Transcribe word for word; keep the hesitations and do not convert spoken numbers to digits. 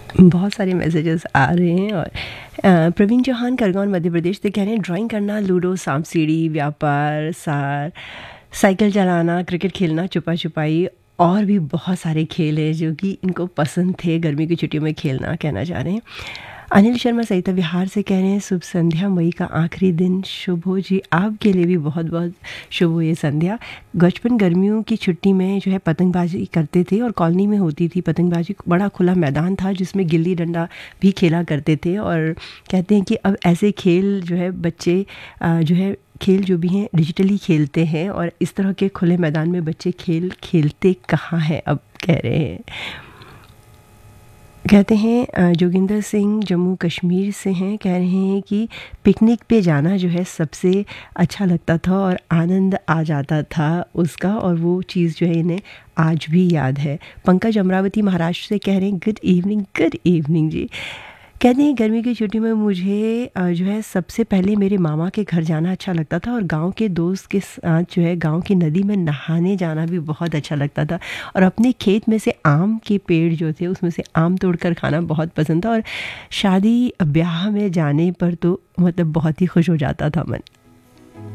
बहुत सारे मैसेजेस आ रहे हैं और अ, प्रवीण चौहान खरगोन मध्य प्रदेश से कह रहे हैं ड्राइंग करना, लूडो, सांप सीढ़ी, व्यापार, सार, साइकिल चलाना, क्रिकेट खेलना, छुपा छुपाई और भी बहुत सारे खेल हैं जो कि इनको पसंद थे गर्मी की छुट्टियों में खेलना, कहना चाह रहे हैं। अनिल शर्मा सहिता बिहार से कह रहे हैं शुभ संध्या, मई का आखिरी दिन शुभ हो जी, आपके लिए भी बहुत बहुत शुभ हो ये संध्या। बचपन गर्मियों की छुट्टी में जो है पतंगबाजी करते थे और कॉलोनी में होती थी पतंगबाजी, बड़ा खुला मैदान था जिसमें गिल्ली डंडा भी खेला करते थे। और कहते हैं कि अब ऐसे खेल जो है बच्चे अ, जो है खेल जो भी हैं डिजिटली खेलते हैं और इस तरह के खुले मैदान में बच्चे खेल खेलते कहाँ हैं अब, कह रहे हैं। कहते हैं अ, जोगिंदर सिंह जम्मू कश्मीर से हैं, कह रहे हैं कि पिकनिक पे जाना जो है सबसे अच्छा लगता था और आनंद आ जाता था उसका, और वो चीज़ जो है इन्हें आज भी याद है। पंकज अमरावती महाराष्ट्र से कह रहे हैं गुड इवनिंग, गुड इवनिंग जी। कहते हैं गर्मी की छुट्टी में मुझे अ, जो है सबसे पहले मेरे मामा के घर जाना अच्छा लगता था और गांव के दोस्त के साथ जो है गांव की नदी में नहाने जाना भी बहुत अच्छा लगता था। और अपने खेत में से आम के पेड़ जो थे उसमें से आम तोड़कर खाना बहुत पसंद था। और शादी ब्याह में जाने पर तो मतलब बहुत ही खुश हो जाता था मन।